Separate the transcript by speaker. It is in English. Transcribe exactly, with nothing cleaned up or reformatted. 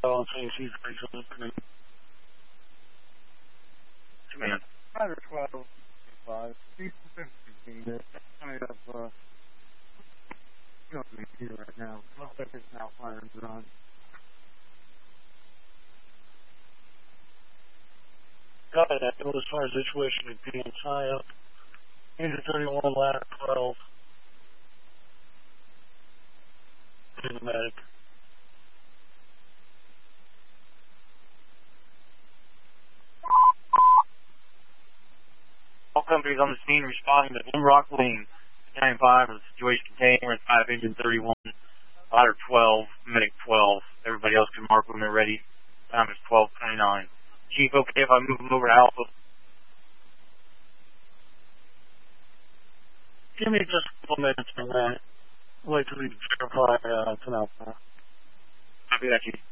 Speaker 1: on saying she's listening.
Speaker 2: Command.
Speaker 3: Rider twelve five. She's fifteen. It's kind of, uh, you know, here right now. Looks like it's now firing run.
Speaker 1: Got it. Echo as far as situation at P N High up. Engine thirty-one, ladder twelve. In the medic.
Speaker 2: All companies on the scene responding to Glenrock Lane. nine five is the situation contained. We're at five engine thirty-one, ladder twelve, medic twelve. Everybody else can mark when they're ready. Time is twelve twenty-nine. Chief, okay if I move them over to Alpha?
Speaker 1: Give me just a couple minutes on that. I'd like to verify uh, it's an Alpha.
Speaker 2: Copy that, Chief.